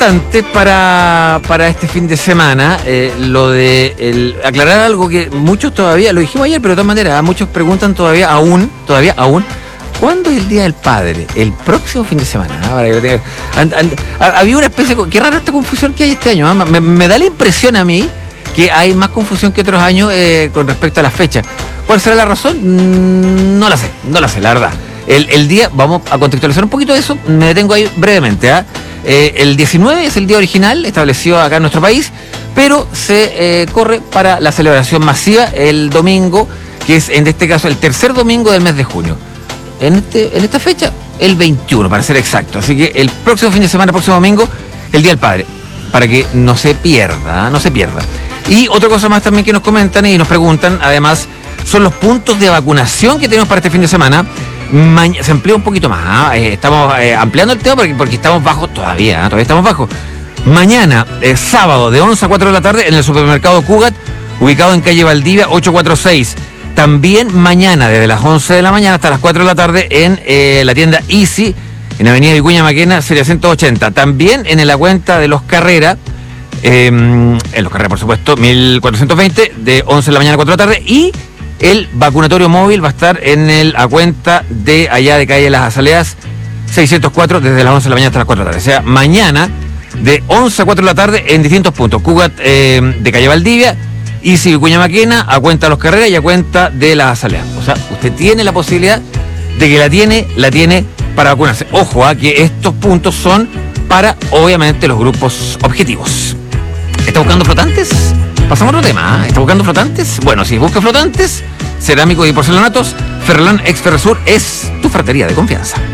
importante para este fin de semana, lo de aclarar algo que muchos todavía, lo dijimos ayer, pero de todas maneras, muchos preguntan todavía aún, ¿cuándo es el Día del Padre? El próximo fin de semana. Había una especie de... Qué rara esta confusión que hay este año. Me da la impresión a mí que hay más confusión que otros años con respecto a las fechas. ¿Cuál será la razón? No la sé, la verdad. El día, vamos a contextualizar un poquito de eso, me detengo ahí brevemente. El 19 es el día original establecido acá en nuestro país, pero se corre para la celebración masiva el domingo, que es en este caso el tercer domingo del mes de junio. En esta fecha, el 21 para ser exacto. Así que el próximo fin de semana, próximo domingo, el Día del Padre, para que no se pierda. Y otra cosa más también que nos comentan y nos preguntan, además, son los puntos de vacunación que tenemos para este fin de semana. Se amplía un poquito más, estamos ampliando el tema porque estamos bajos todavía estamos bajos. Mañana, sábado, de 11 a 4 de la tarde, en el supermercado Cugat, ubicado en calle Valdivia 846. También mañana, desde las 11 de la mañana hasta las 4 de la tarde, en la tienda Easy, en Avenida Vicuña Maquena, serie 180. También en la cuenta de Los Carrera, en Los Carrera, por supuesto, 1420, de 11 de la mañana a 4 de la tarde. Y el vacunatorio móvil va a estar en la cuenta de allá de calle Las Azaleas 604, desde las 11 de la mañana hasta las 4 de la tarde. O sea, mañana de 11 a 4 de la tarde en distintos puntos. Cugat de calle Valdivia, Easy Vicuña Maquena, a cuenta de Los Carreras y a cuenta de Las Azaleas. O sea, usted tiene la posibilidad de que la tiene para vacunarse. Ojo, que estos puntos son para, obviamente, los grupos objetivos. ¿Está buscando flotantes? Pasamos a otro tema. ¿Está buscando flotantes? Bueno, si busca flotantes, cerámicos y porcelanatos, Ferrolán Ex Ferrosur es tu ferretería de confianza.